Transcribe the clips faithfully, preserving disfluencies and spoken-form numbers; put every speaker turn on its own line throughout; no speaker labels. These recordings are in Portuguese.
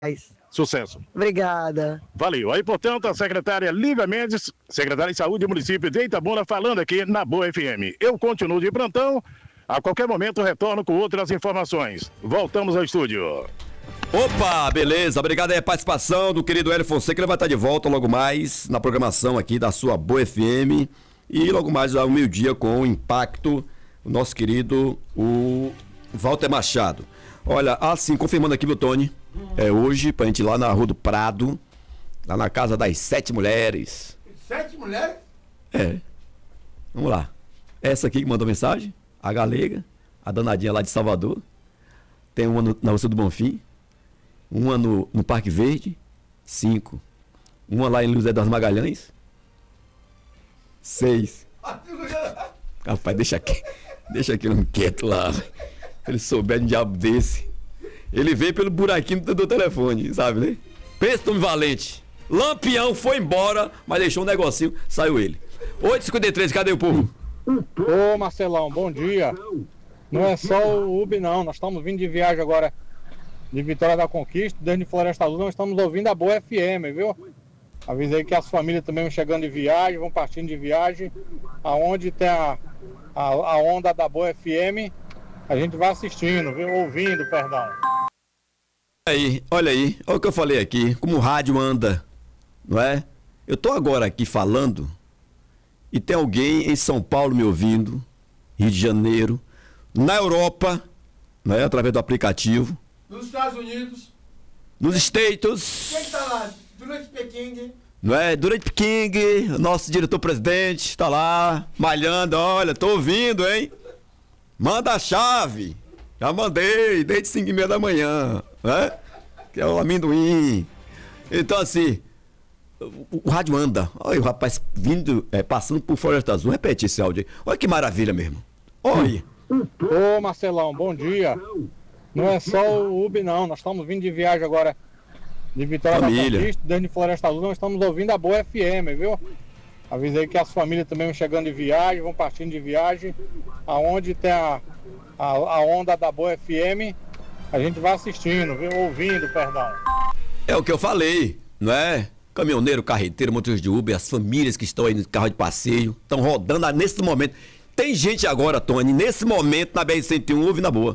Sucesso.
Obrigada.
Valeu. Aí, portanto, a secretária Lívia Mendes, secretária de Saúde do município de Itabuna, falando aqui na Boa F M. Eu continuo de plantão. A qualquer momento retorno com outras informações. Voltamos ao estúdio.
Opa, beleza. Obrigado aí a participação do querido Hélio Fonseca. Ele vai estar de volta logo mais na programação aqui da sua Boa F M. E logo mais ao meio-dia com o Impacto, o nosso querido o Walter Machado. Olha, assim, confirmando aqui, viu, Tony? É hoje, pra gente ir lá na Rua do Prado, lá na Casa das Sete Mulheres.
Sete mulheres?
É. Vamos lá. Essa aqui que mandou mensagem, a Galega, a danadinha lá de Salvador. Tem uma no, na Rússia do Bonfim. Uma no, no Parque Verde. Cinco. Uma lá em José das Magalhães. Seis. Rapaz, deixa aqui. Deixa aquele quieto lá. Se ele souber de um diabo desse. Ele veio pelo buraquinho do, do telefone, sabe, né? Pensa, Tom Valente. Lampião foi embora, mas deixou um negocinho, saiu ele. oito e cinquenta e três, cadê o povo?
Ô Marcelão, bom dia. Não é só o Ubi não, nós estamos vindo de viagem agora de Vitória da Conquista, desde Floresta Azul, nós estamos ouvindo a Boa F M, viu? Avisei que as famílias também vão chegando de viagem, vão partindo de viagem. Aonde tem a, a, a onda da Boa F M, a gente vai assistindo, viu? Ouvindo, perdão.
Aí, olha aí, olha o que eu falei aqui, como o rádio anda, não é? Eu tô agora aqui falando e tem alguém em São Paulo me ouvindo, Rio de Janeiro, na Europa, não é? Através do aplicativo.
Nos Estados Unidos.
Nos States.
Quem tá lá? Durante Pequim.
Não é? Durante Pequim, nosso diretor-presidente tá lá, malhando, olha, tô ouvindo, hein? Manda a chave. Já mandei, desde cinco e meia da manhã, né? Que é o amendoim. Então, assim, o, o rádio anda. Olha o rapaz vindo, é, passando por Floresta Azul. Repete esse áudio aí. Olha que maravilha mesmo. Olha.
Ô Marcelão, bom dia. Não é só o Ubi não, nós estamos vindo de viagem agora de Vitória
Família.
da Conquista, desde Floresta Azul, nós estamos ouvindo a Boa F M, viu? Avisei que as famílias também vão chegando de viagem, vão partindo de viagem. Aonde tem a, a, a onda da Boa F M, a gente vai assistindo, viu? Ouvindo, perdão.
É o que eu falei, não é? Caminhoneiro, carreteiro, motorista de Uber, as famílias que estão aí no carro de passeio, estão rodando nesse momento. Tem gente agora, Tony, nesse momento na B R cento e um, ouve na boa.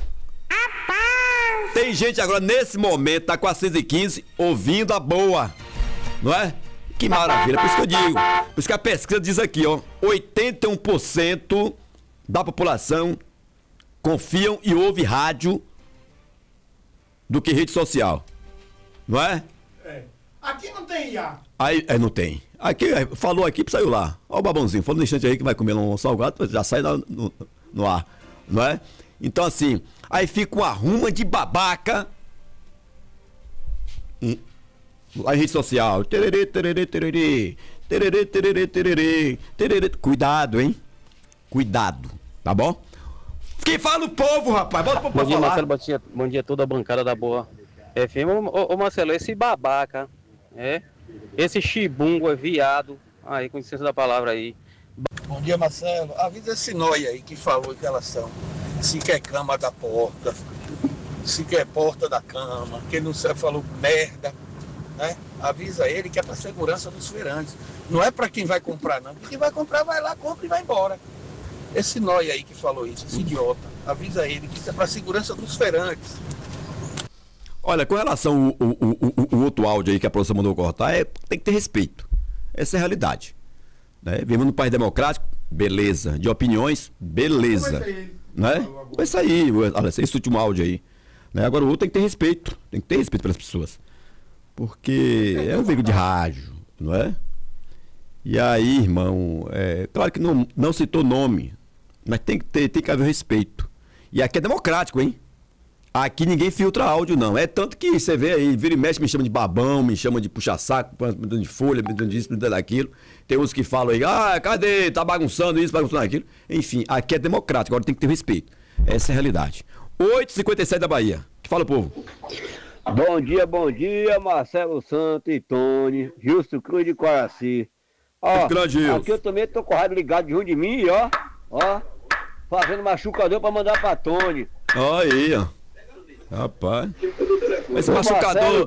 Tem gente agora, nesse momento, tá com a seis e quinze, ouvindo a boa, não é? Que maravilha, por isso que eu digo. Por isso que a pesquisa diz aqui, ó, oitenta e um por cento da população confiam e ouve rádio do que rede social, não é?
É. Aqui não tem I A.
Aí, é, não tem. Aqui, é, falou aqui, saiu lá. Ó o babãozinho, falou no instante aí que vai comer um salgado, já sai no, no, no ar, não é? Então, assim, aí fica uma ruma de babaca hum, lá em rede social. Tererê, tererê, tererê, tererê, tererê, tererê, tererê. Cuidado, hein? Cuidado, tá bom? Que fala o povo, rapaz. Bota pro povo
Bom dia,
falar.
Marcelo. Bom dia, bom dia a toda a bancada da Boa F M. Ô, ô, ô Marcelo, esse babaca, é? Esse chibungo é viado. Aí, com licença da palavra aí.
Bom dia, Marcelo. Avisa esse nóia aí que falou que elas são. Se quer cama da porta, se quer porta da cama, que ele não sabe, falou merda, né? Avisa ele que é para segurança dos feirantes. Não é para quem vai comprar, não. Porque quem vai comprar vai lá, compra e vai embora. Esse nóia aí que falou isso, esse idiota, avisa ele que isso é para segurança dos feirantes.
Olha, com relação ao, ao, ao, ao outro áudio aí que a produção mandou cortar, é, tem que ter respeito. Essa é a realidade. Né? Vivemos num país democrático, beleza. De opiniões, beleza. Né? É isso aí, olha, esse último áudio aí. Né? Agora o outro tem que ter respeito. Tem que ter respeito pelas pessoas. Porque é um veículo de rádio, não é? E aí, irmão, é, claro que não, não citou nome, mas tem que ter, tem que haver respeito. E aqui é democrático, hein? Aqui ninguém filtra áudio, não. É tanto que você vê aí, vira e mexe, me chama de babão, me chama de puxa-saco, me dando de folha, me dando disso, me dando daquilo. Tem uns que falam aí, ah, cadê? Tá bagunçando isso, bagunçando aquilo. Enfim, aqui é democrático, agora tem que ter respeito. Essa é a realidade. oito e cinquenta e sete da Bahia. Que fala, povo?
Bom dia, bom dia, Marcelo Santos e Tony, Justo Cruz de Coraci. Ó, aqui eu também tô com o rádio ligado junto de mim, ó, ó, fazendo machucador pra mandar pra Tony.
Ó aí, ó. Rapaz. Esse machucador.